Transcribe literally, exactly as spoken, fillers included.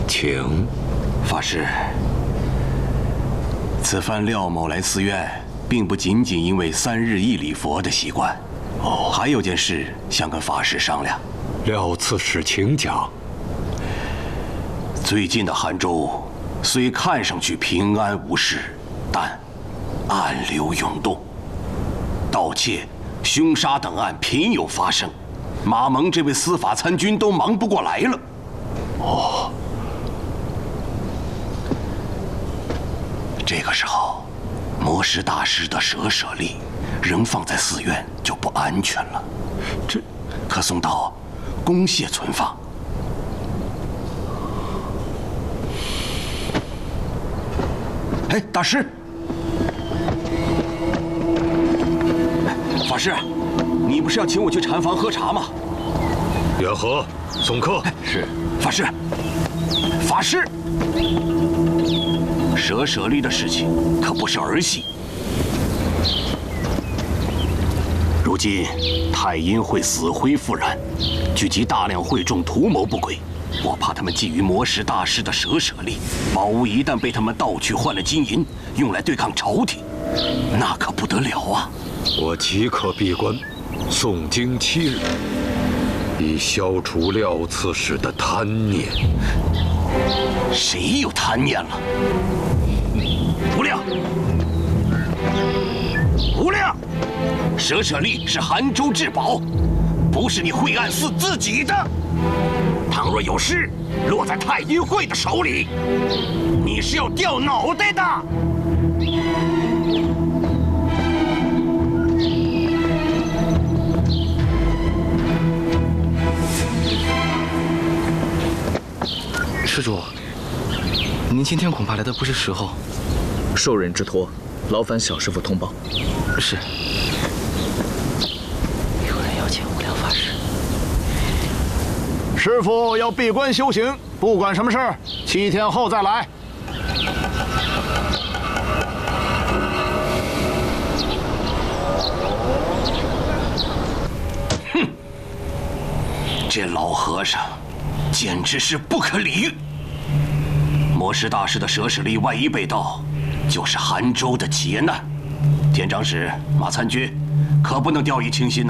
请。 法师，此番廖某来寺院，并不仅仅因为三日一礼佛的习惯，哦，还有件事想跟法师商量。 廖刺史，请讲。 最近的杭州，虽看上去平安无事，但暗流涌动，盗窃、凶杀等案频有发生，马蒙这位司法参军都忙不过来了。哦，这个时候，魔石大师的舍舍利仍放在寺院就不安全了，这可送到公廨存放。哎，大师，法师，你不是要请我去禅房喝茶吗？ 元和，送客。 是，法师。法师，舍舍利的事情可不是儿戏。如今太阴会死灰复燃，聚集大量会众图谋不轨。我怕他们觊觎魔石大师的舍舍利，宝物一旦被他们盗取换了金银，用来对抗朝廷，那可不得了啊！ 我即刻闭关，诵经七日，以消除廖刺史的贪念。 谁有贪念了？无量，无量，舍舍利是杭州至宝，不是你惠安寺自己的。倘若有事落在太阴会的手里，你是要掉脑袋的。 施主，您今天恐怕来的不是时候。 受人之托，劳烦小师傅通报。 是。有人要见无量法师。 师傅要闭关修行，不管什么事儿，七天后再来。 哼，这老和尚简直是不可理喻。魔石大师的舍舍利万一被盗，就是杭州的劫难。田长史、马参军，可不能掉以轻心呐。